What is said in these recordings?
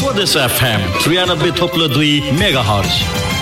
स्वदेश FM 93.2 megahertz.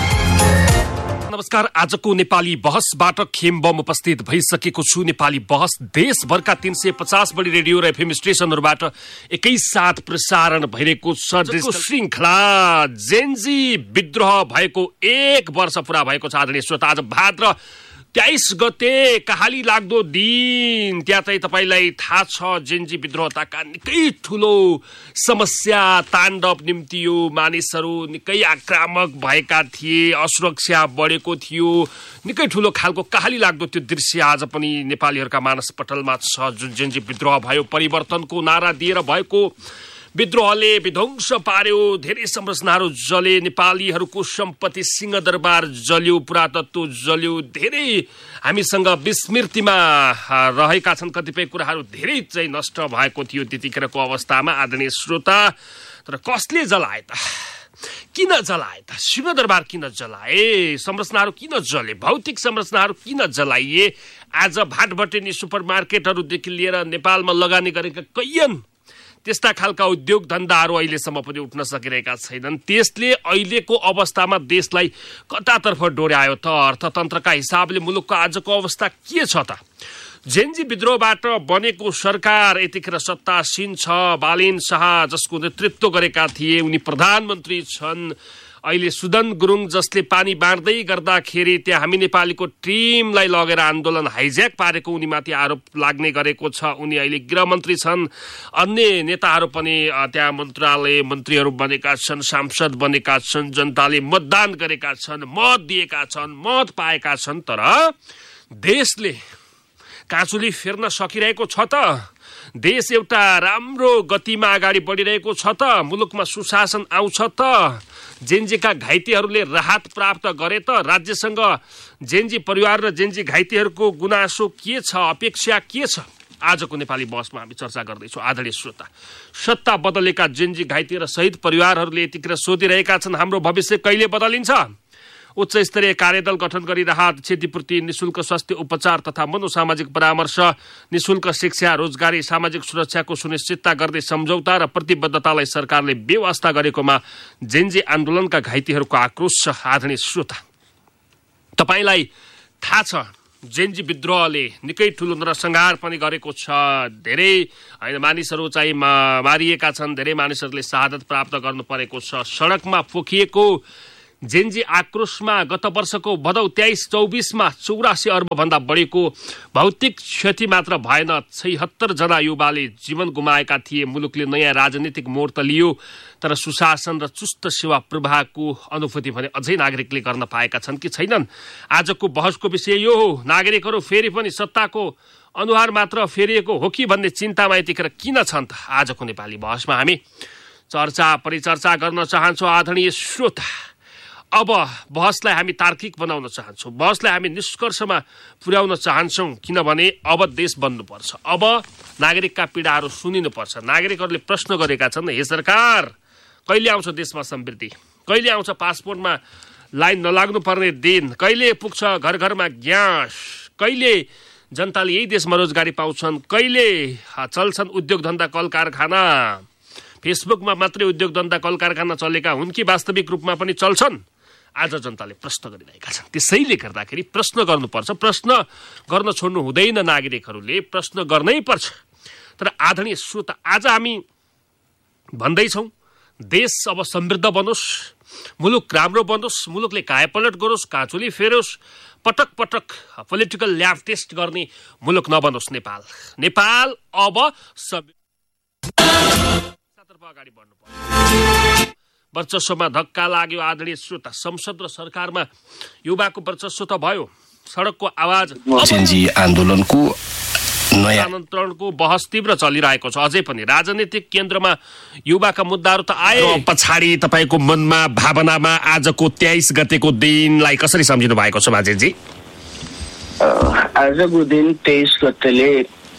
नमस्कार। आजको नेपाली बहसबाट खेम बम उपस्थित भइसकेको छु। नेपाली बहस देशभरका 350 बढी रेडियो र एफएम स्टेशनहरूबाट एकैसाथ प्रसारण भइरहेको छ। श्रृंखला जेनजी विद्रोह भएको 1 वर्ष पूरा भएको छ। आदरणीय श्रोता, आज भाद्र 23 गते कहाली लाग्दो दिन। त्यहाँ चाहिँ तपाईलाई थाहा छ जेनजी विद्रोहताका निकै ठुलो समस्या ताण्डव निम्तियो। मानिसहरू निकै आक्रामक भएका थिए, असुरक्षा बढेको थियो, निकै ठुलो खालको कहाली लाग्दो त्यो दृश्य आज पनि नेपालीहरूका मानस पटलमा छ। जुन जेनजी विद्रोह भयो, परिवर्तनको नारा दिएर भएको विद्रोहले विध्वंस पार्यो। धेरै संरचनाहरू जले, नेपालीहरूको सम्पत्ति सिंहदरबार जल्यो, पुरातत्व जल्यो। धेरै हामीसँग विस्मृतिमा रहेका छन् कतिपय कुराहरू, धेरै चाहिँ नष्ट भएको थियो त्यतिखेरको अवस्थामा। आदरणीय श्रोता, तर कसले जलाए त? किन जलाए त? सिंहदरबार किन जलाए? संरचनाहरू किन जले? भौतिक संरचनाहरू किन जलाइए? आज भाटभटेनी सुपरमार्केटहरूदेखि लिएर नेपालमा लगानी गरेका कैयन त्यस्ता खालका उद्योग धन्दाहरू अहिलेसम्म पनि उठ्न सकिरहेका छैनन्। त्यसले अहिलेको अवस्थामा देशलाई कतातर्फ डोर्यायो त? अर्थतन्त्रका हिसाबले मुलुकको आजको अवस्था के छ त? जेनजी विद्रोहबाट बनेको सरकार यतिखेर सत्तासीन छ। बालिन शाह जसको नेतृत्व गरेका थिए, उनी प्रधानमन्त्री छन्। अहिले सुदन गुरुङ जसले पानी बाँड्दै गर्दाखेरि त्यहाँ हामी नेपालीको टिमलाई लगेर आन्दोलन हाइज्याक पारेको उनीमाथि आरोप लाग्ने गरेको छ। उनी अहिले गृहमन्त्री छन्। अन्य नेताहरू पनि त्यहाँ मन्त्रीहरू बनेका छन्, सांसद बनेका छन्, जनताले मतदान गरेका छन्, मत दिएका छन्, मत पाएका छन्। तर देशले काँचुली फेर्न सकिरहेको छ त? देश एउटा राम्रो गतिमा अगाडि बढिरहेको छ त? मुलुकमा सुशासन आउँछ त? जेनजीका घाइतेहरूले राहत प्राप्त गरे त? राज्यसँग जेनजी परिवार र जेनजी घाइतेहरूको गुनासो के छ, अपेक्षा के छ? आजको नेपाली बहसमा हामी चर्चा गर्दैछौँ। आदरणीय श्रोता, सत्ता बदलेका जेनजी घाइते र शहीद परिवारहरूले यतिखेर सोधिरहेका छन्, हाम्रो भविष्य कहिले बदलिन्छ? उच्च स्तरीय कार्यदल गठन गरी राहत, क्षतिपूर्ति, निशुल्क स्वास्थ्य उपचार तथा मनोसामाजिक परामर्श, निशुल्क शिक्षा, रोजगारी, सामाजिक सुरक्षाको सुनिश्चितता गर्दै सम्झौता र प्रतिबद्धतालाई सरकारले बेवास्ता गरेकोमा जेनजी आन्दोलनका घाइतेहरूको आक्रोश छ। आदरणीय श्रोता, तपाईलाई थाहा छ जेनजी विद्रोहले निकै ठुलो नरसंहार पनि गरेको छ। धेरै मानिसहरू चाहिँ मारिएका छन्, धेरै मानिसहरूले शहादत प्राप्त गर्नु परेको छ। सडकमा पोखिएको जेनजी आक्रोशमा गत वर्षको भदौ 23-24मा 84 अर्ब भन्दा बढीको भौतिक क्षति मात्र भएन, 76 जना युवाले जीवन गुमाएका थिए। मुलुकले नयाँ राजनीतिक मोड त लियो, तर सुशासन र चुस्त सेवा प्रवाहको अनुभूति भने अझै नागरिकले गर्न पाएका छन् कि छैनन्? आजको बहसको विषय यो हो। नागरिकहरू फेरि पनि सत्ताको अनुहार मात्र फेरिएको हो कि भन्ने चिन्तामा यतिखेर किन छन् त? आजको नेपाली बहसमा हामी परिचर्चा गर्न चाहन्छौँ। आदरणीय श्रोता, अब बहसलाई हामी तार्किक बनाउन चाहन्छौँ, बहसलाई हामी निष्कर्षमा पुर्याउन चाहन्छौँ। किनभने अब देश बन्नुपर्छ, अब नागरिकका पीडाहरू सुनिनुपर्छ। नागरिकहरूले प्रश्न गरेका छन्, हे सरकार, कहिले आउँछ देशमा समृद्धि? कहिले आउँछ पासपोर्टमा लाइन नलाग्नु पर्ने दिन? कहिले पुग्छ घर घरमा ग्यास? कहिले जनताले यही देशमा रोजगारी पाउँछन्? कहिले चल्छन् उद्योग धन्दा कल कारखाना? फेसबुकमा मात्रै उद्योग धन्दा कल कारखाना चलेका हुन् कि वास्तविक रूपमा पनि चल्छन्? आज जनताले प्रश्न गरिरहेका छन्। त्यसैले गर्दाखेरि प्रश्न गर्नुपर्छ। प्रश्न गर्न छोड्नु हुँदैन। नागरिकहरूले प्रश्न गर्नै पर्छ। तर आदरणीय श्रोता, आज हामी भन्दैछौँ देश अब समृद्ध बनोस्, मुलुक राम्रो बनोस्, मुलुकले कायापलट गरोस्, काँचुली फेरोस्, पटक पटक पोलिटिकल ल्याब टेस्ट गर्ने मुलुक नबनोस् नेपाल। नेपाल अब अगाडि बढ्नु पर्छ। वर्चस्वमा धक्का लाग्यो। आदरणीय श्रोता, संसद र सरकारमा युवाको वर्चस्व त भयो। सडकको आवाज जेनजी आन्दोलनको स्थानान्तरणको बहस तीव्र चलिरहेको छ। अझै पनि राजनीतिक केन्द्रमा युवाका मुद्दाहरू त आए पछाडि तपाईँको मनमा, भावनामा आजको 23 गतेको दिनलाई कसरी सम्झिनु भएको छ बाजेजी? आजको दिन 23 गतेले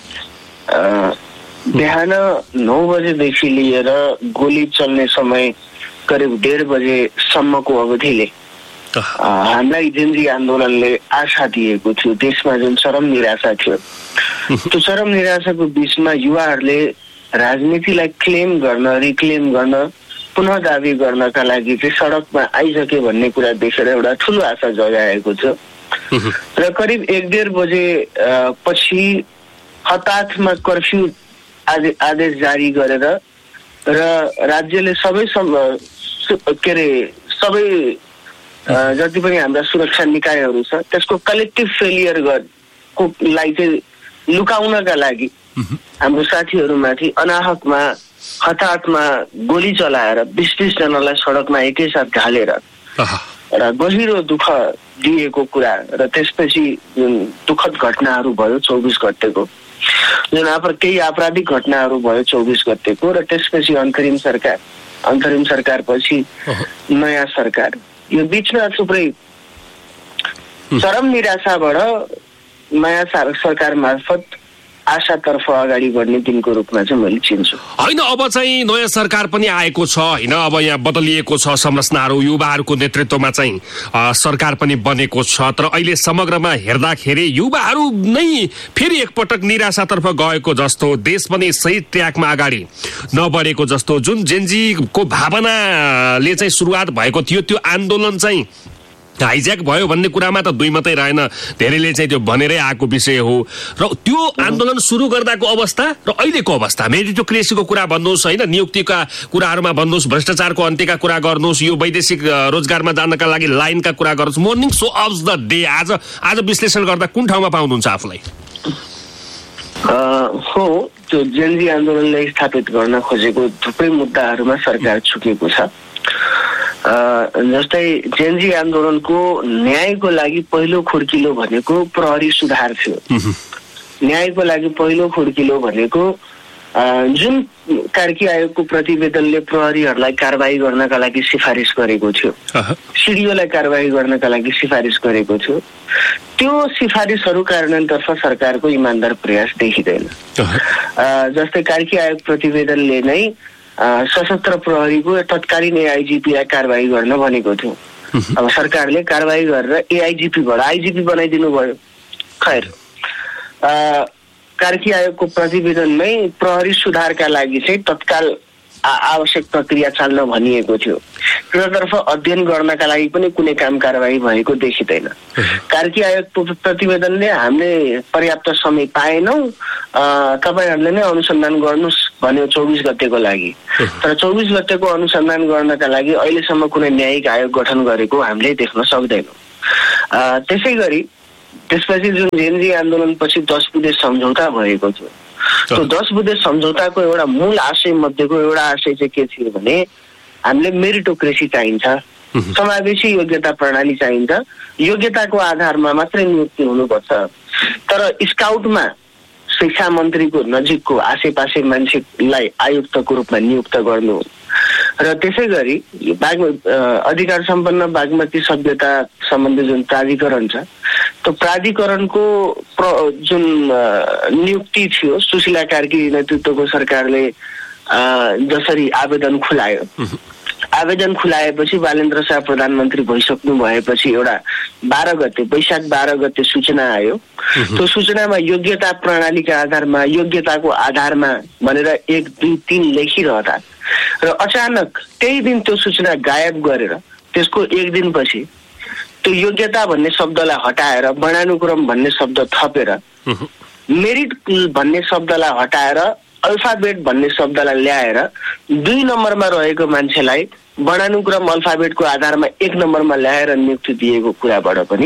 बिहान 9 बजेदेखि लिएर गोली चल्ने समय करिब 1:30 बजेसम्मको अवधिले हामीलाई जेनजी आन्दोलनले आशा दिएको थियो। देशमा जुन चरम निराशा थियो, त्यो चरम निराशाको बीचमा युवाहरूले राजनीतिलाई क्लेम गर्न, रिक्लेम गर्न पुनः दाबी गर्नका लागि चाहिँ सडकमा आइसके भन्ने कुरा देखेर एउटा ठुलो आशा जगाएको छ र करिब 1-1.5 बजे पछि हताहतमा कर्फ्यू आदेश जारी गरेर र राज्यले सबै जति पनि हाम्रा सुरक्षा निकायहरू छ त्यसको कलेक्टिभ फेलियर को लागि चाहिँ लुकाउनका लागि हाम्रो साथीहरूमाथि अनाहकमा हताहतमा गोली चलाएर 20 जनालाई सडकमा एकैसाथ ढालेर र गहिरो दुःख दिएको कुरा र त्यसपछि जुन दुःखद घटनाहरू भयो 24 गतेको जुन केही आपराधिक घटनाहरू भयो 24 गतेको र त्यसपछि अन्तरिम सरकार पछि नयाँ सरकार यो बिचमा थुप्रै चरम निराशाबाट नयाँ सरकार मार्फत आशातर्फ अगाडि बढ्ने दिनको रूपमा चाहिँ मैले चिन्छु। होइन अब चाहिँ नयाँ सरकार पनि आएको छ होइन, अब यहाँ बदलिएको छ संरचनाहरू, युवाहरूको नेतृत्वमा चाहिँ सरकार पनि बनेको छ, तर अहिले समग्रमा हेर्दाखेरि युवाहरू नै फेरि एकपटक निराशातर्फ गएको जस्तो, देश पनि सही ट्र्याकमा अगाडि नबढेको जस्तो, जुन जेनजीको भावनाले चाहिँ सुरुवात भएको थियो त्यो आन्दोलन चाहिँ हाइज्याक भयो भन्ने कुरामा त दुई मात्रै रहेन, धेरैले चाहिँ त्यो भनेरै आएको विषय हो। र त्यो आन्दोलन सुरु गर्दाको अवस्था र अहिलेको अवस्था, मेरिटोक्रेसीको कुरा भन्नुहोस् होइन, नियुक्तिका कुराहरूमा भन्नुहोस्, भ्रष्टाचारको अन्त्यका कुरा गर्नुहोस्, यो वैदेशिक रोजगारमा जानको लागि लाइनका कुरा गर्नुहोस्, morning so of the day आज विश्लेषण गर्दा कुन ठाउँमा पाउनुहुन्छ आफूलाई? हो, त्यो जेनजी आन्दोलनले स्थापित गर्न खोजेको थुप्रै मुद्दाहरूमा सरकार चुकेको छ। जस्तै जेनजी आन्दोलनको न्यायको लागि पहिलो खुड्किलो भनेको प्रहरी सुधार थियो। न्यायको लागि पहिलो खुड्किलो भनेको जुन कार्की आयोगको प्रतिवेदनले प्रहरीहरूलाई कारबाही गर्नका लागि सिफारिस गरेको थियो, सिडिओलाई कारबाही गर्नका लागि सिफारिस गरेको थियो, त्यो सिफारिसहरू कार्यान्वयनतर्फ सरकारको इमानदार प्रयास देखिँदैन। जस्तै कार्की आयोग प्रतिवेदनले नै सशस्त्र प्रहरीको तत्कालीन एआइजिपीलाई कारबाही गर्न भनेको थियो। अब सरकारले कारबाही गरेर एआइजिपीबाट आइजिपी बनाइदिनु भयो। खैर, कार्की आयोगको प्रतिवेदनमै प्रहरी सुधारका लागि चाहिँ तत्काल आवश्यक प्रक्रिया चाल्न भनिएको थियो। त्यसतर्फ अध्ययन गर्नका लागि पनि कुनै काम कारबाही भएको देखिँदैन। कार्की आयोगको प्रतिवेदनले हामीले पर्याप्त समय पाएनौँ, तपाईँहरूले नै अनुसन्धान गर्नुहोस् भन्यो 24 गतेको लागि, तर 24 गतेको अनुसन्धान गर्नका लागि अहिलेसम्म कुनै न्यायिक आयोग गठन गरेको हामीले देख्न सक्दैनौँ। त्यसै गरी त्यसपछि जुन जेनजी आन्दोलनपछि 10 बुँदे सम्झौता भएको थियो, त्यो 10 बुँदे सम्झौताको एउटा मूल आशय मध्येको एउटा आशय चाहिँ के थियो भने हामीले मेरिटोक्रेसी चाहिन्छ, समावेशी योग्यता प्रणाली चाहिन्छ, योग्यताको आधारमा मात्रै नियुक्ति हुनुपर्छ। तर स्काउटमा शिक्षा मन्त्रीको नजिकको आसेपासे मान्छेलाई आयुक्तको रूपमा नियुक्त गर्नु र त्यसै गरी अधिकार सम्पन्न बागमती सभ्यता सम्बन्धी जुन प्राधिकरण छ, त्यो प्राधिकरणको जुन नियुक्ति थियो सुशीला कार्की नेतृत्वको सरकारले जसरी आवेदन खुलाएपछि बालेन्द्र शाह प्रधानमन्त्री भइसक्नु भएपछि एउटा वैशाख 12 गते सूचना आयो। त्यो सूचनामा योग्यता प्रणालीका आधारमा, योग्यताको आधारमा भनेर 1, 2, 3 लेखिरहँदा र अचानक त्यही दिन त्यो सूचना गायब गरेर त्यसको 1 दिनपछि त्यो योग्यता भन्ने शब्दलाई हटाएर वर्णानुक्रम भन्ने शब्द थपेर मेरिट भन्ने शब्दलाई हटाएर अल्फाबेट भन्ने शब्दलाई ल्याएर 2 नम्बरमा रहेको मान्छेलाई वर्णानुक्रम अल्फाबेटको आधारमा 1 नम्बरमा ल्याएर नियुक्ति दिएको कुराबाट पनि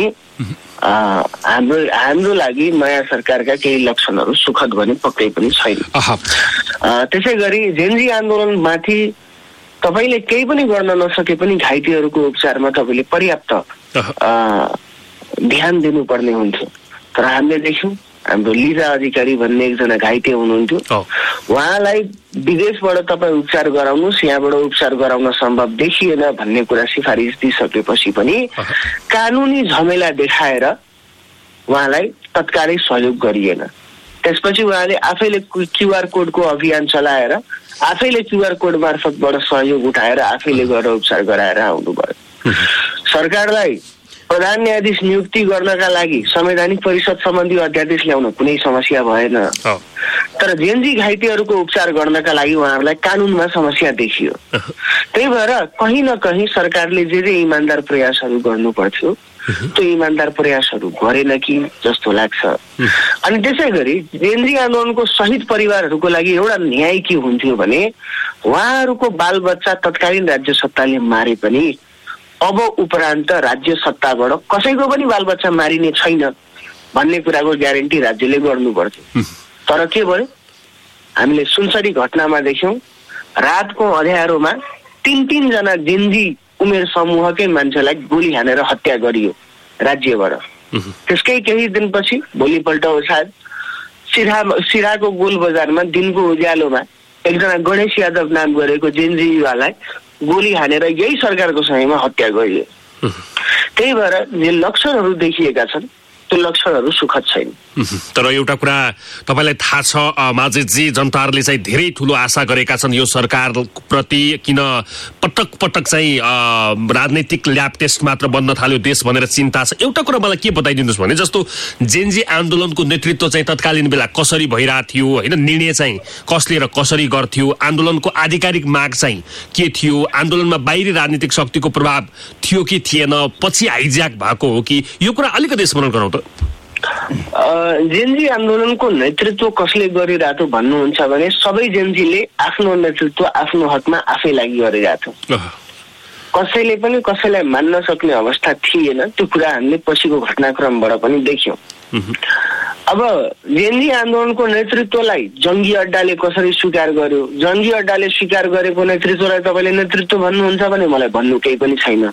हाम्रो लागि नयाँ सरकारका केही लक्षणहरू सुखद भने पक्कै पनि छैन। त्यसै गरी जेनजी आन्दोलनमाथि तपाईँले केही पनि गर्न नसके पनि घाइतेहरूको उपचारमा तपाईँले पर्याप्त ध्यान दिनुपर्ने हुन्थ्यो। तर हामीले देख्यौँ हाम्रो लिजा अधिकारी भन्ने एकजना घाइते हुनुहुन्थ्यो, उहाँलाई विदेशबाट तपाईँ उपचार गराउनुहोस्, यहाँबाट उपचार गराउन सम्भव देखिएन भन्ने कुरा सिफारिस दिइसकेपछि पनि कानुनी झमेला देखाएर उहाँलाई तत्कालै सहयोग गरिएन। त्यसपछि उहाँले आफैले क्युआर कोडको अभियान चलाएर आफैले क्युआर कोड मार्फतबाट सहयोग उठाएर आफैले गएर उपचार गराएर आउनुभयो। सरकारलाई प्रधान न्यायाधीश नियुक्ति गर्नका लागि संवैधानिक परिषद सम्बन्धी अध्यादेश ल्याउन कुनै समस्या भएन। तर जेएनजी घाइतेहरूको उपचार गर्नका लागि उहाँहरूलाई कानुनमा समस्या देखियो। त्यही भएर कहीँ न कहीँ सरकारले जे इमान्दार प्रयासहरू गर्नु पर्थ्यो त्यो इमान्दार प्रयासहरू गरेन कि जस्तो लाग्छ। अनि त्यसै गरी जेएनजी आन्दोलनको शहीद परिवारहरूको लागि एउटा न्याय के हुन्थ्यो भने उहाँहरूको बालबच्चा तत्कालीन राज्य सत्ताले मारे पनि अब उपरान्त राज्य सत्ताबाट कसैको पनि बालबच्चा मारिने छैन भन्ने कुराको ग्यारेन्टी राज्यले गर्नुपर्थ्यो। तर के भयो, हामीले सुनसरी घटनामा देख्यौं रातको अँध्यारोमा 3 जना जेएनजी उमेर समूहकै मान्छेलाई गोली हानेर हत्या गरियो राज्यबाट। त्यसकै केही दिनपछि भोलिपल्ट सायद सिराको गोल बजारमा दिनको उज्यालोमा एकजना गणेश यादव नाम गरेको जेएनजी युवालाई गोली हानेर यही सरकारको समयमा हत्या गरियो। त्यही भएर जे लक्षणहरू देखिएका छन् त्यो लक्षणहरू सुखद छैन। तर एउटा कुरा तपाईलाई थाहा छ माझेजी जनताहरूले चाहिँ धेरै ठुलो आशा गरेका छन् यो सरकार प्रति, किन पटक चाहिँ राजनीतिक ल्याब टेस्ट मात्र बन्न थाल्यो देश भनेर चिन्ता छ। एउटा कुरा मलाई के बताइदिनुहोस् भने जस्तो जेएनजी आन्दोलनको नेतृत्व चाहिँ तत्कालीन बेला कसरी भइरहेको थियो होइन, निर्णय चाहिँ कसले र कसरी गर्थ्यो, आन्दोलनको आधिकारिक माग चाहिँ के थियो, आन्दोलनमा बाहिरी राजनीतिक शक्तिको प्रभाव थियो कि थिएन, पछि हाइज्याक भएको हो कि, यो कुरा अलिकति स्मरण गरौँ त। जेएनजी आन्दोलनको नेतृत्व कसले गरिरहेको भन्नुहुन्छ भने सबै जेएनजीले आफ्नो नेतृत्व आफ्नो हकमा आफै लागि गरिरहेको थियो। कसैले पनि कसैलाई मान्न सक्ने अवस्था थिएन। त्यो कुरा हामीले पछिको घटनाक्रमबाट पनि देख्यौं। अब जेएनजी आन्दोलनको नेतृत्वलाई जङ्गी अड्डाले कसरी स्वीकार गर्यो, जङ्गी अड्डाले स्वीकार गरेको नेतृत्वलाई तपाईँले नेतृत्व भन्नुहुन्छ भने मलाई भन्नु केही पनि छैन।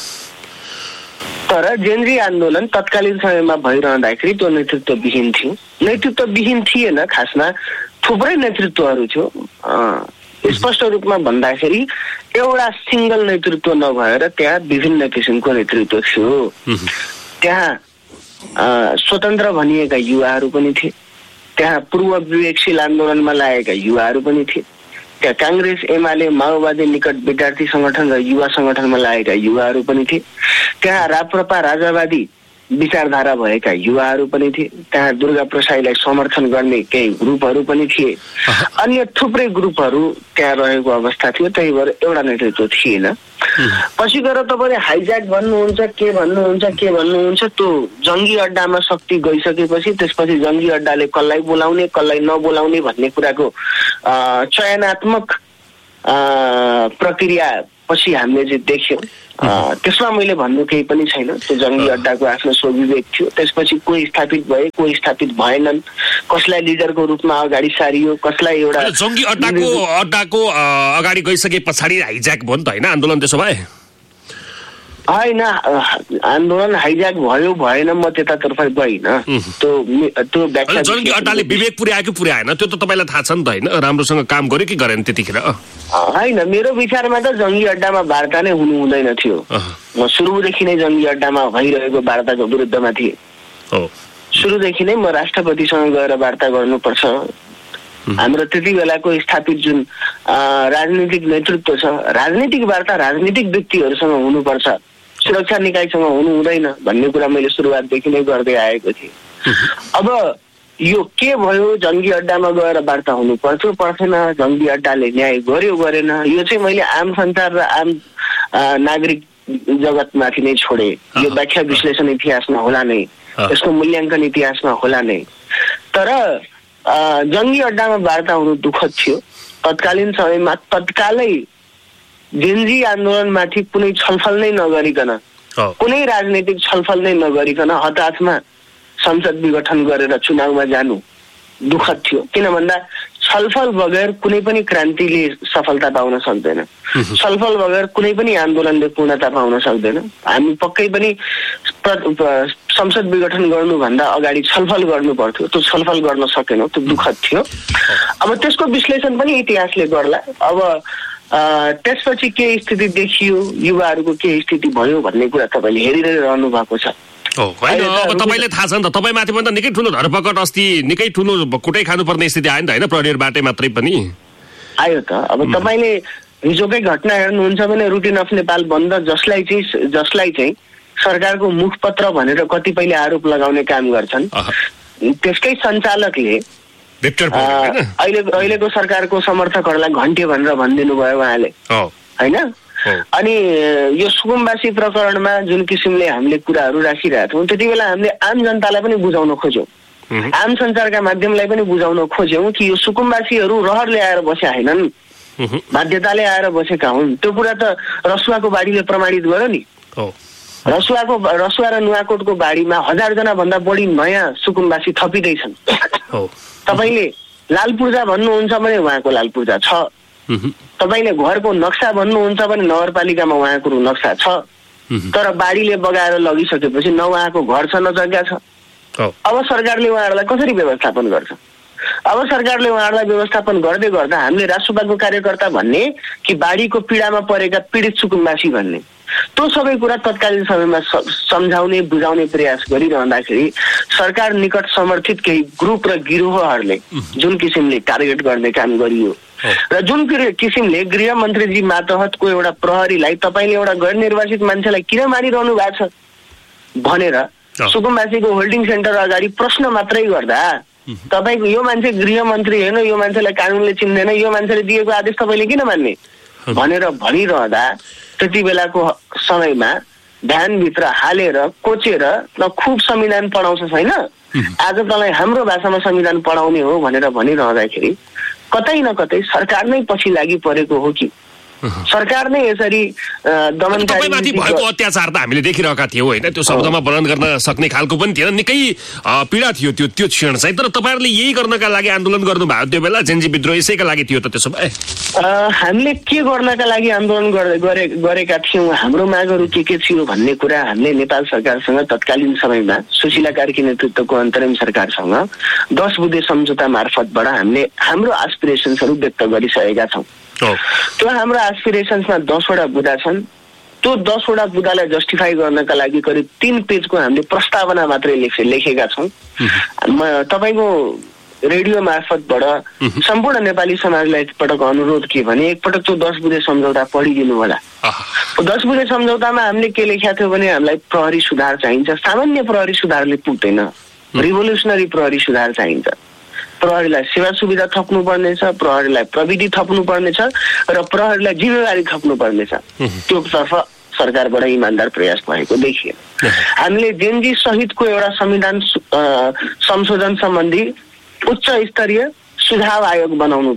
तर जेएनजी आन्दोलन तत्कालीन समयमा भइरहँदाखेरि त्यो नेतृत्वविहीन थियो। नेतृत्वविहीन थिएन, खासमा थुप्रै नेतृत्वहरू थियो। स्पष्ट रूपमा भन्दाखेरि एउटा सिंगल नेतृत्व नभएर त्यहाँ विभिन्न किसिमको नेतृत्व थियो। त्यहाँ स्वतन्त्र भनिएका युवाहरू पनि थिए, त्यहाँ पूर्व विवेकशील आन्दोलनमा लागेका युवाहरू पनि थिए, त्यहाँ कांग्रेस एमाले माओवादी निकट विद्यार्थी संगठन र युवा संगठनमा लागेका युवाहरू पनि थिए, त्यहाँ राप्रपा राजावादी विचारधारा भएका युवाहरू पनि थिए, त्यहाँ दुर्गा प्रसाईलाई समर्थन गर्ने केही ग्रुपहरू पनि थिए, अन्य थुप्रै ग्रुपहरू त्यहाँ रहेको अवस्था थियो। त्यही भएर एउटा नेतृत्व थिएन। पछि गएर तपाईँले हाइज्याक भन्नुहुन्छ के भन्नुहुन्छ त्यो जङ्गी अड्डामा शक्ति गइसकेपछि त्यसपछि जङ्गी अड्डाले कसलाई बोलाउने कसलाई नबोलाउने भन्ने कुराको चयनात्मक प्रक्रिया पछि हामीले चाहिँ देख्यौँ। त्यसमा मैले भन्नु केही पनि छैन। त्यो जङ्गी अड्डाको आफ्नो स्वविवेक थियो। त्यसपछि कोही स्थापित भए कोही स्थापित भएनन्, कसलाई लिडरको रूपमा अगाडि सारियो, कसलाई एउटा जङ्गी अड्डाको अगाडि गइसके पछाडि हाइज्याक भयो नि त होइन आन्दोलन। त्यसो भए होइन, आन्दोलन हाइज्याक भयो भएन म त्यतातर्फ गइन। त्यो व्याख्या जङ्गी अड्डाले विवेक पुर्यायो कि पुर्याएन त्यो त तपाईँलाई थाहा छ नि त होइन, राम्रोसँग काम गर्यो कि गरेन त्यतिखेर? होइन, मेरो विचारमा त जङ्गी अड्डामा वार्ता नै हुनु हुँदैन थियो। म सुरुदेखि नै जङ्गी अड्डामा भइरहेको वार्ताको विरुद्धमा थिएँ। सुरुदेखि नै म राष्ट्रपतिसँग गएर वार्ता गर्नुपर्छ, हाम्रो त्यति बेलाको स्थापित जुन राजनीतिक नेतृत्व छ, राजनीतिक वार्ता राजनीतिक व्यक्तिहरूसँग हुनुपर्छ, सुरक्षा निकायसँग हुनु हुँदैन भन्ने कुरा मैले सुरुवातदेखि नै गर्दै आएको थिएँ। अब यो के भयो, जङ्गी अड्डामा गएर वार्ता हुनु पर्थ्यो पर्थेन, जङ्गी अड्डाले न्याय गर्यो गरेन, यो चाहिँ मैले आम संसार र आम नागरिक जगतमाथि नै छोडे। यो व्याख्या विश्लेषण इतिहासमा होला नै, यसको मूल्याङ्कन इतिहासमा होला नै। तर जङ्गी अड्डामा वार्ता हुनु दुःखद थियो। तत्कालीन समयमा तत्कालै जेएनजी आन्दोलनमाथि कुनै छलफल नै नगरिकन, कुनै राजनीतिक छलफल नै नगरिकन हताशमा संसद विघटन गरेर चुनावमा जानु दुःखद थियो। किन भन्दा छलफल बगैर कुनै पनि क्रान्तिले सफलता पाउन सक्दैन, छलफल बगैर कुनै पनि आन्दोलनले पूर्णता पाउन सक्दैन। हामी पक्कै पनि संसद विघटन गर्नुभन्दा अगाडि छलफल गर्नु पर्थ्यो, त्यो छलफल गर्न सकेनौँ, त्यो दुःखद थियो। अब त्यसको विश्लेषण पनि इतिहासले गर्ला। अब त्यसपछि के स्थिति देखियो, युवाहरूको के स्थिति भयो भन्ने कुरा तपाईँले हेरिरहनु भएको छ। होइन, अब तपाईँलाई थाहा छ नि त, तपाईँ माथि पनि त निकै ठुलो धरपकड अस्ति निकै ठुलो कुटै खानुपर्ने स्थिति आयो नि त होइन, प्रहरीबाटै मात्रै पनि आयो त। अब तपाईँले हिजोकै घटना हेर्नुहुन्छ भने रुटिन अफ नेपाल बन्द जसलाई चाहिँ सरकारको मुखपत्र भनेर कतिपयले आरोप लगाउने काम गर्छन्। त्यसकै सञ्चालकले अहिलेको सरकारको समर्थकहरूलाई घन्टे भनेर भनिदिनु भयो उहाँले, होइन? अनि यो सुकुम्बासी प्रकरणमा जुन किसिमले हामीले कुराहरू राखिरहेका थियौँ त्यति बेला हामीले आम जनतालाई पनि बुझाउन खोज्यौँ, आम सञ्चारका माध्यमलाई पनि बुझाउन खोज्यौँ कि यो सुकुम्बासीहरू रहरले आएर बसेका होइनन्, बाध्यताले आएर बसेका हुन्। त्यो कुरा त रसुवाको बाढीले प्रमाणित गर्यो नि। रसुवा र नुवाकोटको बाढीमा 1000 जना भन्दा बढी नयाँ सुकुम्बासी थपिँदैछन्। तपाईँले लाल पूर्जा भन्नुहुन्छ भने उहाँको लाल पूर्जा छ, तपाईँले घरको नक्सा भन्नुहुन्छ भने नगरपालिकामा उहाँको नक्सा छ, तर बाढीले बगाएर लगिसकेपछि न उहाँको घर छ न जग्गा छ। अब सरकारले उहाँहरूलाई कसरी व्यवस्थापन गर्छ? अब सरकारले उहाँहरूलाई व्यवस्थापन गर्दै गर्दा हामीले राष्ट्रसभाको कार्यकर्ता भन्ने कि बाढीको पीडामा परेका पीडित सुकुम्बासी भन्ने, त्यो सबै कुरा तत्कालीन समयमा सम्झाउने बुझाउने प्रयास गरिरहँदाखेरि सरकार निकट समर्थित केही ग्रुप र गिरोहहरूले जुन किसिमले टार्गेट गर्ने काम गरियो र जुन किसिमले गृहमन्त्रीजी मातहतको एउटा प्रहरीलाई तपाईँले एउटा गैर निर्वाचित मान्छेलाई किन मारिरहनु भएको छ भनेर सुकुम्बासीको होल्डिङ सेन्टर अगाडि प्रश्न मात्रै गर्दा तपाईँको यो मान्छे गृहमन्त्री होइन, यो मान्छेलाई कानुनले चिन्दैन, यो मान्छेले दिएको आदेश तपाईँले किन मान्ने भनेर भनिरहँदा त्यति बेलाको समयमा ध्यानभित्र हालेर कोचेर न खुब संविधान पढाउँछ छैन, आज तँलाई हाम्रो भाषामा संविधान पढाउने हो भनेर भनिरहँदाखेरि कतै न कतै सरकार नै पछि लागि परेको हो कि सरकार नै यसरी दमनकारी भएको अत्याचार त हामीले देखिरहेका थियौँ होइन? त्यो शब्दमा वर्णन गर्न सक्ने खालको पनि थिएन, निकै पीडा थियो त्यो क्षण चाहिँ। तर तपाईँहरूले यही गर्नका लागि आन्दोलन गर्नुभयो त्यो बेला, जेन्जी विद्रोह यसैका लागि थियो त त्यसो भए? हामीले के गर्नका लागि आन्दोलन गरेका थियौँ, हाम्रो मागहरू के थियो भन्ने कुरा हामीले नेपाल सरकारसँग तत्कालीन समयमा सुशीला कार्की नेतृत्वको अन्तरिम सरकारसँग 10 बुँदे सम्झौता मार्फतबाट हामीले हाम्रो एस्पिरेसन्सहरू व्यक्त गरिसकेका छौँ। त्यो हाम्रो एस्पिरेसन्समा 10 वटा बुँदा छन्। त्यो 10 वटा बुँदालाई जस्टिफाई गर्नका लागि करिब 3 पेजको हामीले प्रस्तावना मात्रै लेखेका छौँ। तपाईँको रेडियो मार्फतबाट सम्पूर्ण नेपाली समाजलाई एकपटक अनुरोध के भने एकपटक त्यो 10 बुँदे सम्झौता पढिदिनु होला। 10 बुँदे सम्झौतामा हामीले के लेखेका थियौँ भने हामीलाई प्रहरी सुधार चाहिन्छ, सामान्य प्रहरी सुधारले पुग्दैन, रिभोल्युसनरी प्रहरी सुधार चाहिन्छ। प्रहरीलाई सेवा सुविधा थप्नु पर्नेछ, प्रहरीलाई प्रविधि थप्नु पर्नेछ र प्रहरीलाई जिम्मेवारी थप्नु पर्नेछ। त्यो तर्फ सरकारबाट इमान्दार प्रयास भएको देखियो। हामीले जेनजी सहितको एउटा संविधान संशोधन सम्बन्धी उच्च स्तरीय सुझाव आयोग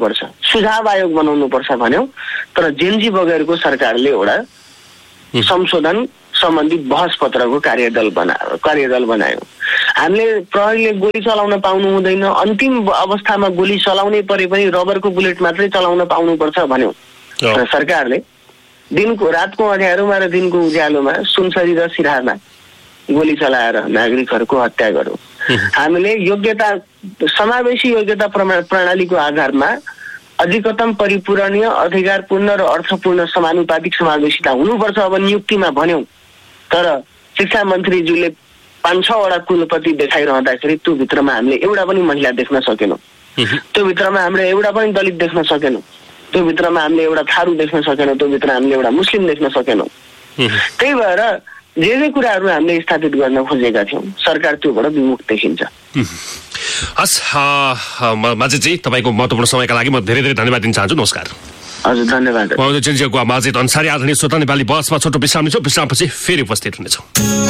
बनाउनु पर्छ भन्यौं, तर जेनजी बगैरको सरकारले एउटा संशोधन सम्बन्धी बहस पत्रको कार्यदल बनायो। हामीले प्रहरीले गोली चलाउन पाउनु हुँदैन, अन्तिम अवस्थामा गोली चलाउनै परे पनि रबरको बुलेट मात्रै चलाउन पाउनुपर्छ भन्यौं। र सरकारले रातको अँध्यारोमा र दिनको उज्यालोमा सुनसरी र सिराहामा गोली चलाएर नागरिकहरूको हत्या गर्यो। हामीले समावेशी योग्यता प्रणालीको आधारमा अधिकतम परिपूरणीय, अधिकारपूर्ण र अर्थपूर्ण समानुपातिक समावेशिता हुनुपर्छ अब नियुक्तिमा भन्यौं, तर शिक्षा मन्त्रीज्यूले 5-6 वटा कुलपति देखाइरहँदाखेरि त्यो भित्रमा हामीले एउटा पनि महिला देख्न सकेनौँ, त्यो भित्रमा हामीले एउटा पनि दलित देख्न सकेनौँ, त्यो भित्रमा हामीले एउटा थारू देख्न सकेनौँ, त्यो भित्र हामीले एउटा मुस्लिम देख्न सकेनौँ। त्यही भएर जे कुराहरू हामीले स्थापित गर्न खोजेका थियौँ सरकार त्योबाट विमुख देखिन्छ। हस् माझीजी, तपाईँको महत्त्वपूर्ण समयका लागि म धेरै धेरै धन्यवाद दिन चाहन्छु। नमस्कार। हजुर धन्यवाद। जेनजीको माझी अन्सारी आदरणीय श्रोता, नेपाली बहसमा छोटो विश्राम लिन्छौँ, विश्रामपछि फेरि उपस्थित हुनेछौँ।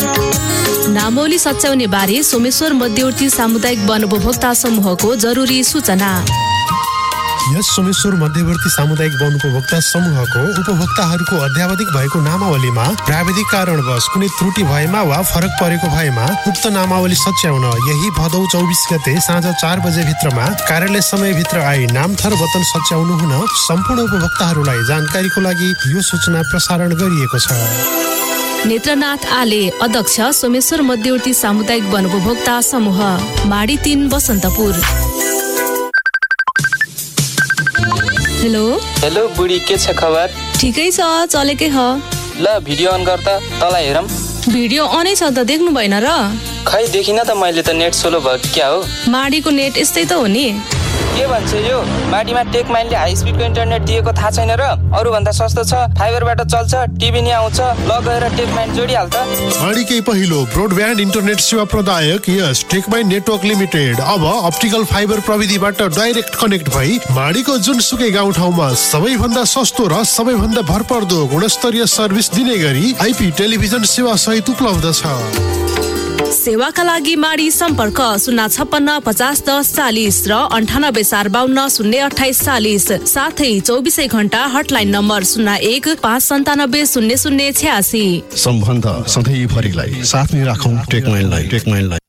नामावली सच्याउने बारे सोमेश्वर मध्यवर्ती सामुदायिक वन उपभोक्ता समूहको जरुरी सूचना। यस सोमेश्वर मध्यवर्ती सामुदायिक वन उपभोक्ता समूहको उपभोक्ताहरूको अध्यावधिक भएको नामावलीमा प्राविधिक कारणवश कुनै त्रुटि भएमा वा फरक परेको भएमा उक्त नामावली सच्याउन यही भदौ 24 गते साँझ 4 बजे भित्रमा कार्यालय समयभित्र आई नामथर वतन सच्याउनु हुन सम्पूर्ण उपभोक्ताहरूलाई जानकारीको लागि यो सूचना प्रसारण गरिएको छ। नेत्रनाथ आले, अध्यक्ष सोमेश्वर मध्यवर्ती सामुदायिक वन उपभोक्ता समूह, माडी 3 बसन्तपुर। हेलो बुढी, के छ खबर? ठिकै छ, चलेकै ह। ल भिडियो अन गर त, तँलाई हेरौँ। भिडियो अनै छ त, देख्नु भएन र? खै देखिन त, मैले त नेट सोलो भयो क्या हो। माडीको नेट यस्तै त हो नि। के भन्छ यो माडीमा टेक माइनले हाई स्पिडको इन्टरनेट दिएको थाहा छैन र अरूभन्दा सस्तो छ फाइबरबाट चल्छ टिभी नि आउँछ ल गएर टेक माइन जोडिहाल त माडीकै पहिलो ब्रोडब्यान्ड इन्टरनेट सेवा प्रदायक यस टेक माइन नेटवर्क लिमिटेड अब अप्टिकल फाइबर प्रविधिबाट डाइरेक्ट कनेक्ट भई माडीको जुनसुकै गाउँठाउँमा सबैभन्दा सस्तो र सबैभन्दा भरपर्दो गुणस्तरीय सर्भिस दिने गरी आइपी टेलिभिजन सेवा सहित उपलब्ध छ। सेवाका लागि माडी सम्पर्क 056501040 र 9845202840 साथै 24 घण्टा हटलाइन नम्बर 0159700086। सम्बन्ध सधैँभरिलाई साथमै राखौं टेकमाइनलाई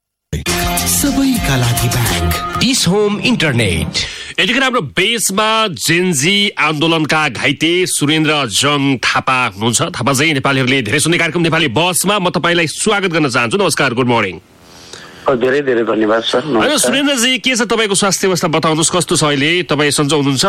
सबैका लागि ब्याङ्क डिस होम इन्टरनेट। यतिखेर हाम्रो बेसमा जेनजी आन्दोलनका घाइते सुरेन्द्र जङ थापा हुनुहुन्छ। थापाजी, नेपालीहरूले धेरै सुन्ने कार्यक्रम नेपाली बसमा म तपाईँलाई स्वागत गर्न चाहन्छु। नमस्कार, गुड मर्निङ। धेरै धेरै धन्यवाद सर। सुरेन्द्रजी, के छ तपाईँको स्वास्थ्य अवस्था बताउनुहोस्, कस्तो छ अहिले? तपाईँ सन्चो हुनुहुन्छ?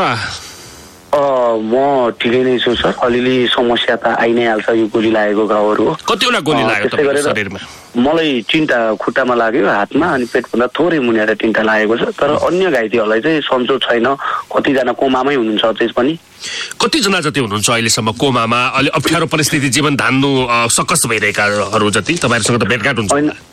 म ठिकै नै छु सर। अलिअलि समस्या त आइ नै हाल्छ, यो गोली लागेको घाउहरू हो। कतिवटा गोली लाग्यो तपाईँको शरीरमा? मलाई 3टा खुट्टामा लाग्यो, हातमा, अनि पेटभन्दा थोरै मुनिएर 3टा लागेको छ। तर अन्य घाइतेहरूलाई चाहिँ सन्चो छैन। कतिजना कोमामै हुनुहुन्छ अझै पनि। कतिजना जति हुनुहुन्छ अहिलेसम्म कोमामा? अलि अप्ठ्यारो परिस्थिति, जीवन धान्नु सकस भइरहेकाहरू जति तपाईँहरूसँग त भेटघाट हुन्छ?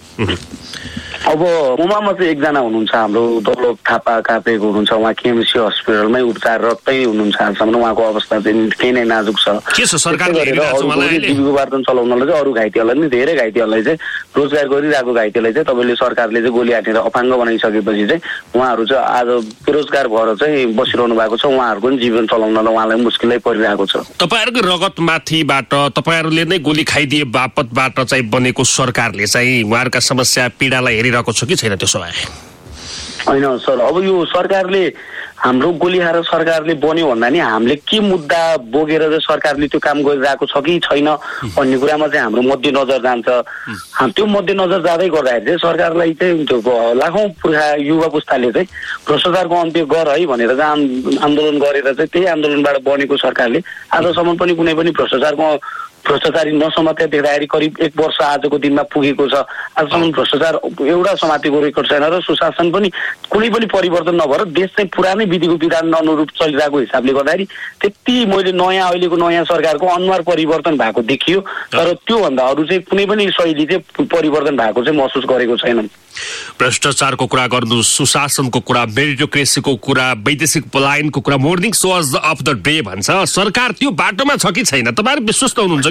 अब कोमामा चाहिँ एकजना हुनुहुन्छ, हाम्रो दौलत थापा कापेको हुनुहुन्छ। उहाँ केएमसी हस्पिटलमै उपचाररतै हुनुहुन्छ। हालसम्म उहाँको अवस्था चाहिँ केही नै नाजुक छ। जीविकोपार्जन चलाउनलाई चाहिँ अरू घाइतेहरूलाई नि, धेरै घाइतेहरूलाई चाहिँ रोजगार गरिरहेको घाइतेलाई चाहिँ तपाईँले सरकारले चाहिँ गोली हानेर अपाङ्ग बनाइसकेपछि चाहिँ उहाँहरू चाहिँ आज बेरोजगार भएर चाहिँ बसिरहनु भएको छ। उहाँहरूको पनि जीवन चलाउनलाई उहाँलाई मुस्किलै परिरहेको छ। तपाईँहरूको रगतमाथिबाट तपाईँहरूले नै गोली खाइदिए बापतबाट चाहिँ बनेको सरकारले चाहिँ उहाँहरूका समस्या पीडालाई हेरिरहेको छ कि छैन? त्यसो भए होइन सर, अब यो सरकारले हाम्रो गोली खाएर सरकारले बन्यो भन्दा नि हामीले के मुद्दा बोकेर चाहिँ सरकारले त्यो काम गरिरहेको छ कि छैन भन्ने कुरामा चाहिँ हाम्रो मध्यनजर जान्छ। त्यो मध्यनजर जाँदै गर्दाखेरि चाहिँ सरकारलाई चाहिँ त्यो लाखौँ पुर्खा युवा पुस्ताले चाहिँ भ्रष्टाचारको अन्त्य गर है भनेर चाहिँ आन्दोलन गरेर चाहिँ त्यही आन्दोलनबाट बनेको सरकारले आजसम्म पनि कुनै पनि भ्रष्टाचारी नसमात्या देख्दाखेरि करिब 1 वर्ष आजको दिनमा पुगेको छ। आजसम्म भ्रष्टाचार एउटा समातेको रेकर्ड छैन र सुशासन पनि कुनै पनि परिवर्तन नभएर देश चाहिँ पुरानै विधिको विधान अनुरूप चलिरहेको हिसाबले गर्दाखेरि त्यति मैले अहिलेको नयाँ सरकारको अनुहार परिवर्तन भएको देखियो। तर त्योभन्दा अरू चाहिँ कुनै पनि शैली चाहिँ परिवर्तन भएको चाहिँ महसुस गरेको छैन। भ्रष्टाचारको कुरा गर्नु, सुशासनको कुरा, मेरिटोक्रेसीको कुरा, वैदेशिक पलायनको कुरा, morning shows of the day भन्छ। सरकार त्यो बाटोमा छ कि छैन? तपाईँहरू विश्वस्त हुनुहुन्छ कि?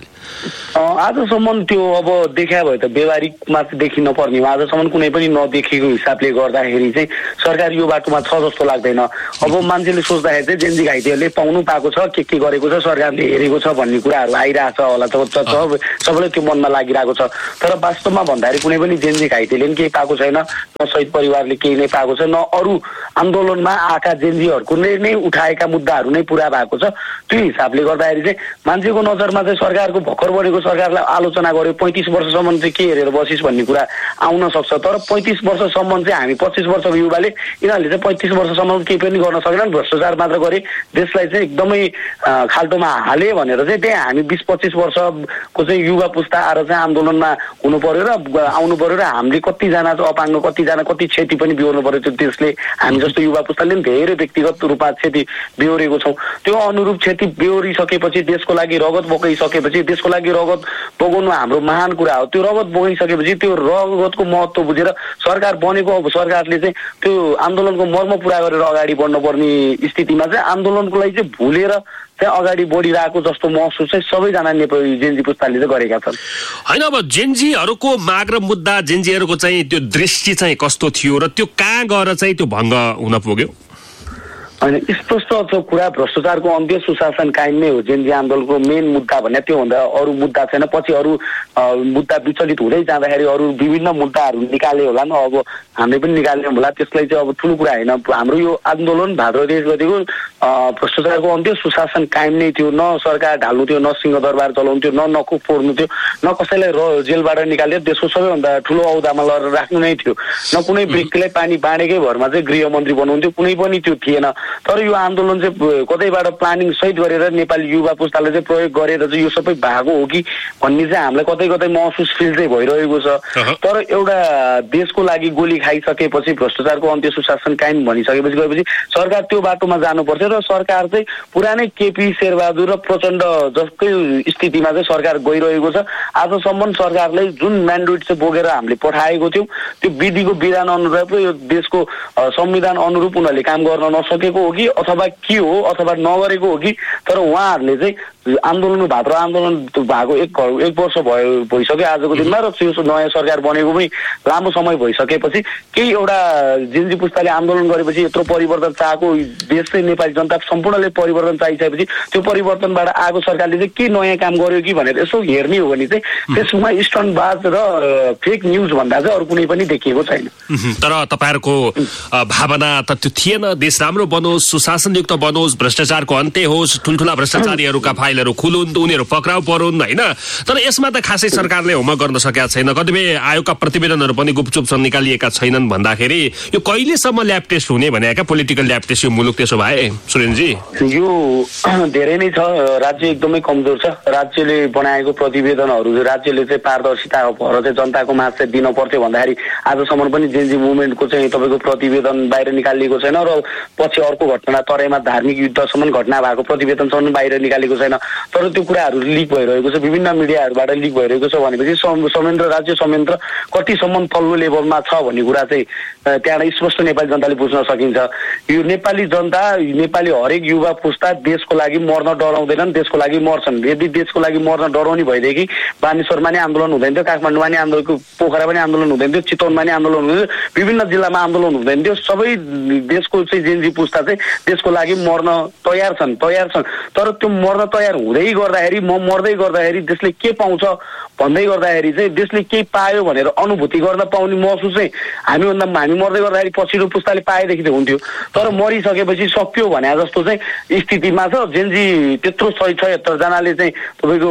आजसम्म त्यो अब देखा भए त व्यवहारिकमा देखिन पर्ने हो। आजसम्म कुनै पनि नदेखेको हिसाबले गर्दाखेरि चाहिँ सरकार यो बाटोमा छ जस्तो लाग्दैन। अब मान्छेले सोच्दाखेरि चाहिँ जेनजी घाइतेहरूले पाउनु पाएको छ, के गरेको छ, सरकारले हेरेको छ भन्ने कुराहरू आइरहेछ होला, सबैलाई त्यो मनमा लागिरहेको छ। तर वास्तवमा भन्दाखेरि कुनै पनि जेनजी घाइतेले केही पाएको छैन, न शहीद परिवारले केही नै पाएको छ, न अरू आन्दोलनमा आएका जेनजीहरूको नै उठाएका मुद्दाहरू नै पुरा भएको छ। त्यो हिसाबले गर्दाखेरि चाहिँ मान्छेको नजरमा चाहिँ सरकारको भर्खर बढेको सरकारलाई आलोचना गर्यो 35 वर्षसम्म चाहिँ के हेरेर बसिस भन्ने कुरा आउन सक्छ। तर 35 वर्षसम्म चाहिँ हामी 25 वर्षको युवाले यिनीहरूले चाहिँ 35 वर्षसम्म केही पनि गर्न सक्दैन, भ्रष्टाचार मात्र गरे, देशलाई चाहिँ एकदमै खाल्टोमा हाले भनेर चाहिँ त्यहाँ हामी 20-25 वर्षको चाहिँ युवा पुस्ता आएर चाहिँ आन्दोलनमा हुनु पर्यो र आउनु पर्यो र हामीले कतिजना चाहिँ अपाङ्ग, कतिजना कति क्षति पनि बिहोर्नु पर्यो। त्यो देशले हामी जस्तो युवा पुस्ताले पनि धेरै व्यक्तिगत रूपमा क्षति बिहोरेको छौँ। त्यो अनुरूप क्षति बिहोरिसकेपछि देशको लागि रगत बगाइसकेपछि, देशको लागि रगत बगाउनु हाम्रो महान कुरा हो। त्यो रगत बगाइसकेपछि त्यो रगतको महत्त्व बुझेर सरकार बनेको, अब सरकारले चाहिँ त्यो आन्दोलनको मर्म पुरा गरेर अगाडि बढ्नुपर्ने स्थितिमा चाहिँ आन्दोलनको लागि चाहिँ भुलेर चाहिँ अगाडि बढिरहेको जस्तो महसुस चाहिँ सबैजना नेपाली जेनजी पुस्ताले चाहिँ गरेका छन्। होइन, अब जेनजीहरूको माग र मुद्दा, जेनजीहरूको चाहिँ त्यो दृष्टि चाहिँ कस्तो थियो र त्यो कहाँ गएर चाहिँ त्यो भङ्ग हुन पुग्यो? होइन, स्पष्ट छ कुरा, भ्रष्टाचारको अन्त्य, सुशासन कायम नै हो जेनजी आन्दोलनको मेन मुद्दा भन्ने। त्योभन्दा अरू मुद्दा छैन। पछि अरू मुद्दा विचलित हुँदै जाँदाखेरि अरू विभिन्न मुद्दाहरू निकाले होला, अब हामीले पनि निकाल्यौँ होला। त्यसलाई चाहिँ अब ठुलो कुरा होइन। हाम्रो यो आन्दोलन भाद्र 23 गतिको भ्रष्टाचारको अन्त्य, सुशासन कायम नै थियो। न सरकार ढाल्नु थियो, न सिंहदरबार चलाउनु थियो, न नकुप फोड्नु थियो, न कसैलाई जेलबाट निकालेर देशको सबैभन्दा ठुलो औदामा लगेर राख्नु नै थियो, न कुनै व्यक्तिलाई पानी बाँडेकै भरमा चाहिँ गृहमन्त्री बनाउनु थियो, कुनै पनि त्यो थिएन। तर यो आन्दोलन चाहिँ कतैबाट प्लानिङ सहित गरेर नेपाली युवा पुस्ताले चाहिँ प्रयोग गरेर चाहिँ यो सबै भएको हो कि भन्ने चाहिँ हामीलाई कतै कतै महसुस फिल चाहिँ भइरहेको छ। तर एउटा देशको लागि गोली खाइसकेपछि भ्रष्टाचारको अन्त्य सुशासन कायम भनिसकेपछि गएपछि सरकार त्यो बाटोमा जानुपर्छ र सरकार चाहिँ पुरानै केपी शेरबहादुर र प्रचण्ड जस्तै स्थितिमा चाहिँ सरकार गइरहेको छ। आजसम्म सरकारले जुन म्यान्डेट चाहिँ बोकेर हामीले पठाएको थियौँ त्यो विधिको विधान अनुरूप यो देशको संविधान अनुरूप उनीहरूले काम गर्न नसकेको हो कि अथवा के हो अथवा नगरेको हो कि। तर उहाँहरूले चाहिँ आन्दोलन भाद्र आन्दोलन भएको एक वर्ष भइसक्यो आजको दिनमा र नयाँ सरकार बनेको पनि लामो समय भइसकेपछि केही एउटा जिन्जी पुस्ताले आन्दोलन गरेपछि यत्रो परिवर्तन चाहेको देश चाहिँ नेपाली जनता सम्पूर्णले परिवर्तन चाहिसकेपछि त्यो परिवर्तनबाट आएको सरकारले चाहिँ के नयाँ काम गर्यो कि भनेर यसो हेर्ने हो भने चाहिँ त्यसमा स्टन्टबाज र फेक न्युज भन्दा चाहिँ अरू कुनै पनि देखिएको छैन। तर तपाईँहरूको भावना त त्यो थिएन, देश राम्रो बनोस्, सुशासनयुक्त बनोस्, भ्रष्टाचारको अन्त्य होस्, ठुल्ठुला भ्रष्टाचारीहरूका फाइलहरू खुलुन्, उनीहरू पक्राउ परुन् होइन। तर यसमा त खासै सरकारले होमवर्क गर्न सकेका छैन। कतिपय आयोगका प्रतिवेदनहरू पनि गुपचुप निकालिएका छैनन् भन्दाखेरि यो कहिलेसम्म ल्याब टेस्ट हुने भने क्या पोलिटिकल ल्याब टेस्ट यो मुलुक त्यसो भए सुरेनजी? यो धेरै नै छ, राज्य एकदमै कमजोर छ। राज्यले बनाएको प्रतिवेदनहरू राज्यले चाहिँ पारदर्शिता भएर चाहिँ जनताको माझ चाहिँ दिन पर्थ्यो भन्दाखेरि आजसम्म पनि जेन्जी मुभमेन्टको चाहिँ तपाईँको प्रतिवेदन बाहिर निकालिएको छैन र पछि अर्को घटना तराईमा धार्मिक युद्धसम्म घटना भएको प्रतिवेदनसम्म बाहिर निकालेको छैन। तर त्यो कुराहरू लिक भइरहेको छ, विभिन्न मिडियाहरूबाट लिक भइरहेको छ भनेपछि संयन्त्र राज्य संयन्त्र कतिसम्म तल्लो लेभलमा छ भन्ने कुरा चाहिँ त्यहाँ स्पष्ट नेपाली जनताले बुझ्न सकिन्छ। यो नेपाली जनता नेपाली हरेक युवा पुस्ता देशको लागि मर्न डराउँदैनन्, देशको लागि मर्छन्। यदि देशको लागि मर्न डराउने भइदियो कि बानेश्वरमा नि आन्दोलन हुँदैन थियो, काठमाडौँमा नि आन्दोलन, पोखरा पनि आन्दोलन हुँदैन थियो, चितवनमा नि आन्दोलन हुँदैन थियो, विभिन्न जिल्लामा आन्दोलन हुँदैन थियो। सबै देशको चाहिँ जेन्जी पुस्ता चाहिँ देशको लागि मर्न तयार छन्। तर त्यो मर्न तयार हुँदै गर्दाखेरि मर्दै गर्दाखेरि देशले के पाउँछ भन्दै गर्दाखेरि चाहिँ देशले केही पायो भनेर अनुभूति गर्न पाउने महसुस चाहिँ हामी मर्दै गर्दाखेरि पछिल्लो पुस्ताले पाएदेखि त हुन्थ्यो। तर मरिसकेपछि सक्यो भने जस्तो चाहिँ स्थितिमा छ। जेन्जी त्यत्रो 76 जनाले चाहिँ तपाईँको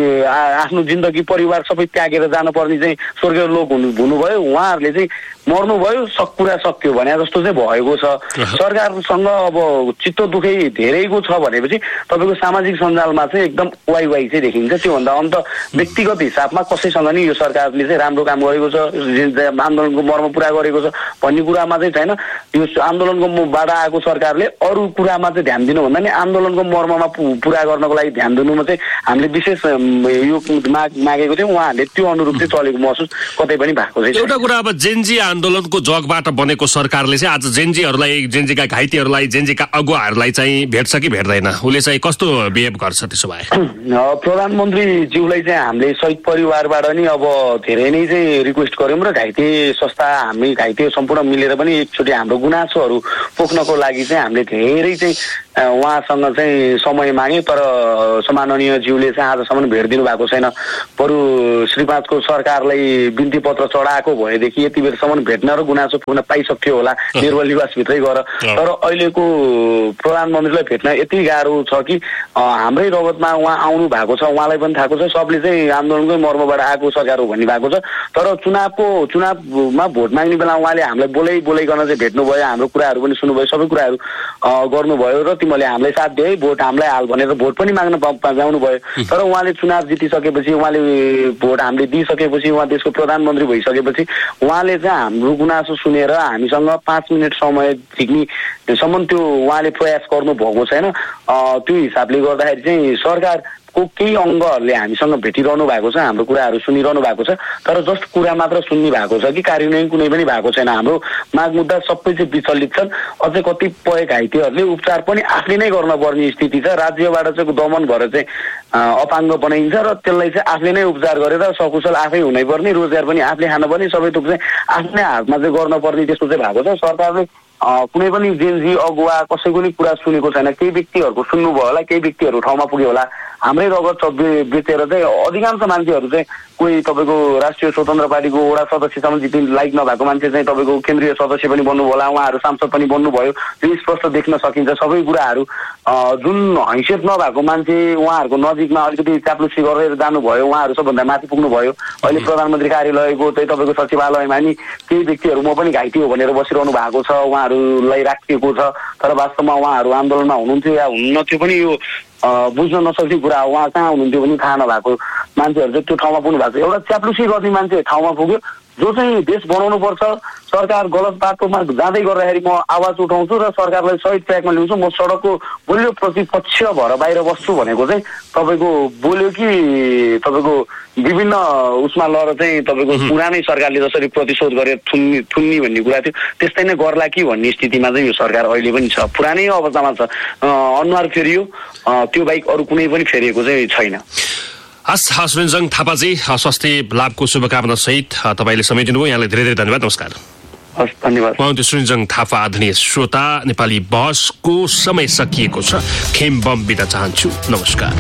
आफ्नो जिन्दगी परिवार सबै त्यागेर जानुपर्ने चाहिँ स्वर्गीय लोक हुनुभयो, उहाँहरूले चाहिँ मर्नुभयो, कुरा सक्यो भने जस्तो चाहिँ भएको छ। सरकारसँग अब चित्त दुखै धेरैको छ भनेपछि तपाईँको सामाजिक सञ्जालमा चाहिँ एकदम वाइ चाहिँ देखिन्छ। त्योभन्दा अन्त व्यक्तिगत हिसाबमा कसैसँग नि यो सरकारले चाहिँ राम्रो काम गरेको छ, आन्दोलनको मर्म पुरा गरेको छ भन्ने कुरामा चाहिँ छैन। यो आन्दोलनको बाट आएको सरकारले अरू कुरामा चाहिँ ध्यान दिनुभन्दा नि आन्दोलनको मर्ममा पुरा गर्नको लागि ध्यान दिनुमा चाहिँ हामीले विशेष यो मागेको थियौँ। उहाँहरूले त्यो अनुरूप चाहिँ चलेको महसुस कतै पनि भएको छैन। एउटा कुरा अब जेन्जी आन्दोलनको जगबाट बनेको सरकारले चाहिँ आज जेन्जीहरूलाई, जेन्जीका घाइतेहरूलाई, जेन्जीका अगुवाहरूलाई चाहिँ भेट्छ कि भेट्दैन? उसले चाहिँ कस्तो बिहेभ गर्छ त्यसो भए? प्रधानमन्त्रीज्यूलाई चाहिँ हामीले शहीद परिवारबाट नि अब धेरै नै चाहिँ रिक्वेस्ट गर्यौँ र घाइते संस्था हामी घाइते सम्पूर्ण मिलेर पनि एकचोटि हाम्रो गुनासोहरू पोख्नको लागि चाहिँ हामीले धेरै चाहिँ उहाँसँग चाहिँ समय मागे। तर सम्माननीय ज्यूले चाहिँ आजसम्म भेट दिनु भएको छैन। बरु श्रीपादको सरकारलाई बिन्ती पत्र चढाएको भएदेखि यति बेरसम्म भेट्न र गुनासो पुग्न पाइसक्यो होला निर्मल निवासभित्रै गएर। तर अहिलेको प्रधानमन्त्रीलाई भेट्न यति गाह्रो छ कि हाम्रै रगतमा उहाँ आउनु भएको छ, उहाँलाई पनि थाहा छ, सबले चाहिँ आन्दोलनकै मर्मबाट आएको सरकार हो भन्ने भएको छ। तर चुनावमा भोट माग्ने बेला उहाँले हामीलाई बोलाइकन चाहिँ भेट्नुभयो, हाम्रो कुराहरू पनि सुन्नुभयो, सबै कुराहरू गर्नुभयो र तिमीले हामीलाई साथ दिए भोट हामीलाई हाल भनेर भोट पनि माग्न जाउनु भयो। तर उहाँले चुनाव जितिसकेपछि, उहाँले भोट हामीले दिइसकेपछि, उहाँ देशको प्रधानमन्त्री भइसकेपछि उहाँले चाहिँ हाम्रो गुनासो सुनेर हामीसँग 5 मिनट समय झिक्नेसम्म त्यो उहाँले प्रयास गर्नु भएको छैन। त्यो हिसाबले गर्दाखेरि चाहिँ सरकारको केही अङ्गहरूले हामीसँग भेटिरहनु भएको छ, हाम्रो कुराहरू सुनिरहनु भएको छ। तर जस्ट कुरा मात्र सुन्ने भएको छ कि कार्यान्वयन कुनै पनि भएको छैन। हाम्रो माग मुद्दा सबै चाहिँ विचलित छन्। अझै कतिपय घाइतेहरूले उपचार पनि आफै नै गर्न पर्ने स्थिति छ। राज्यबाट चाहिँ दमन भएर चाहिँ अपाङ्ग बनाइन्छ र त्यसलाई चाहिँ आफूले नै उपचार गरेर सकुशल आफै हुनै पर्ने, रोजगार पनि आफूले खान पर्ने, सबै थोक चाहिँ आफ्नै हातमा चाहिँ गर्न पर्ने त्यस्तो चाहिँ भएको छ। सरकारले कुनै पनि जेन्जी अगुवा कसैको नि कुरा सुनेको छैन। केही व्यक्तिहरूको सुन्नुभयो होला, केही व्यक्तिहरू ठाउँमा पुग्यो होला। हाम्रै रगत बेचेर चाहिँ अधिकांश मान्छेहरू चाहिँ कोही तपाईँको राष्ट्रिय स्वतन्त्र पार्टीको वडा सदस्यसम्म जित्नु लाइक नभएको मान्छे चाहिँ तपाईँको केन्द्रीय सदस्य पनि बन्नु होला, उहाँहरू सांसद पनि बन्नुभयो। त्यो स्पष्ट देख्न सकिन्छ। सबै कुराहरू जुन हैसियत नभएको मान्छे उहाँहरूको नजिकमा अलिकति चाप्लुसी गरेर जानुभयो, उहाँहरू सबभन्दा माथि पुग्नुभयो। अहिले प्रधानमन्त्री कार्यालयको चाहिँ तपाईँको सचिवालयमा नि केही व्यक्तिहरू म पनि घाइते हो भनेर बसिरहनु भएको छ, उहाँहरूलाई राखिएको छ। तर वास्तवमा उहाँहरू आन्दोलनमा हुनुहुन्थ्यो या हुनुहुन्थ्यो पनि यो बुझ्न नसक्ने कुरा हो। उहाँ कहाँ हुनुहुन्थ्यो पनि थाहा नभएको मान्छेहरू चाहिँ त्यो ठाउँमा पुग्नु भएको छ। एउटा च्याप्लुसी गर्ने मान्छे ठाउँमा पुग्यो, जो चाहिँ देश बनाउनु पर्छ, सरकार गलत बाटोमा जाँदै गर्दाखेरि म आवाज उठाउँछु र सरकारलाई सही ट्र्याकमा ल्याउँछु, म सडकको बलियो प्रतिपक्ष भएर बाहिर बस्छु भनेको चाहिँ तपाईँको बोल्यो कि तपाईँको विभिन्न उसमा लएर चाहिँ तपाईँको पुरानै सरकारले जसरी प्रतिशोध गरेर थुन्नी भन्ने कुरा थियो त्यस्तै नै गर्ला कि भन्ने स्थितिमा चाहिँ यो सरकार अहिले पनि छ। पुरानै अवस्थामा छ, अनुहार फेरियो, त्यो बाहेक अरू कुनै पनि फेरिएको चाहिँ छैन। सुरेन्द्रजङ थापाजी, स्वास्थ्य लाभको शुभकामना सहित तपाईँले समय दिनुभयो, यहाँलाई धेरै धेरै धन्यवाद। नमस्कार। हस्, धन्यवाद। सुरेन्द्रजङ थापा, आदरणीय श्रोता, नेपाली बहसको समय सकिएको छ। खेम बम बिदा चाहन्छु। नमस्कार।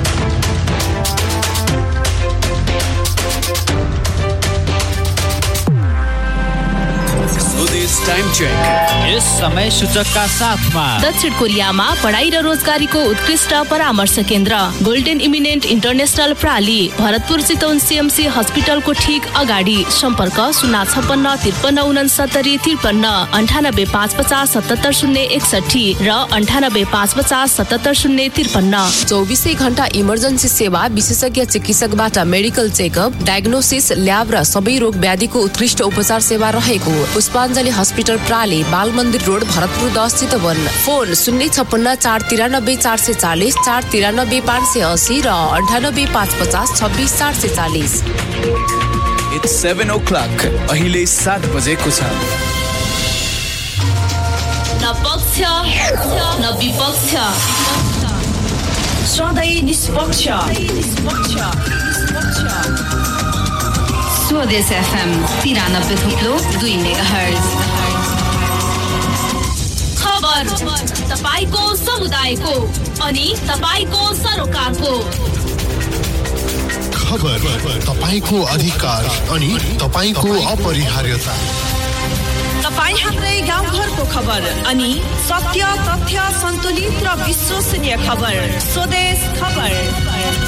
टाइम चेक यस समय सूचकका साथमा दक्षिण कोरियामा पढाइ र रोजगारीको उत्कृष्ट परामर्श केन्द्र golden eminent international प्राली, Bharatpur Chitwan CMC हस्पिटलको ठीक अगाडि। सम्पर्क 0565353 9855770061 र 9855770053। 24 घण्टा इमर्जेन्सी सेवा, विशेषज्ञ चिकित्सकबाट मेडिकल चेकअप, डायग्नोसिस, ल्याब र सबै रोग व्याधिको उत्कृष्ट उपचार सेवा रहेको पुष्पाञ्जली हस्पिटल प्राली, बाल मन्दिर रोड, भरतपुर 10 चितवन। फोन 056 493 440 493 580 र 98 550 26 440। It's 7 o'clock. अहिले 7 बजेको छ। न पक्ष न विपक्ष, सधैँ निष्पक्ष। स्वदेश FM 93.2 मेगाहर्ज। खबर तपाईको समुदायको अनि तपाईको सरोकारको। खबर तपाईको अधिकार अनि तपाईको अपरिहार्यता। तपाईँ हाम्रै गाउँघरको खबर अनि सत्य, तथ्य, सन्तुलित र विश्वसनीय खबर। स्वदेश खबर।